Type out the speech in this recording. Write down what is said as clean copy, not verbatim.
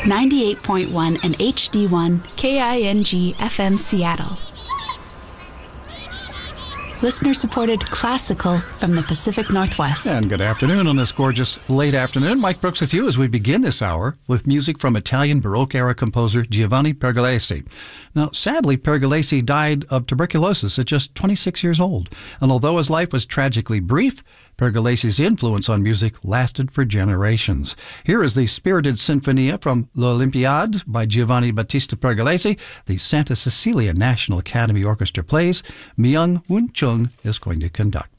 98.1 and HD1 KING FM Seattle. Listener-supported classical from the Pacific Northwest. And good afternoon on this gorgeous late afternoon. Mike Brooks with you as we begin this hour with music from Italian Baroque-era composer Giovanni Pergolesi. Now, sadly, Pergolesi died of tuberculosis at just 26 years old. And although his life was tragically brief, Pergolesi's influence on music lasted for generations. Here is the spirited sinfonia from L'Olympiade by Giovanni Battista Pergolesi. The Santa Cecilia National Academy Orchestra plays. Myung Woon Chung is going to conduct.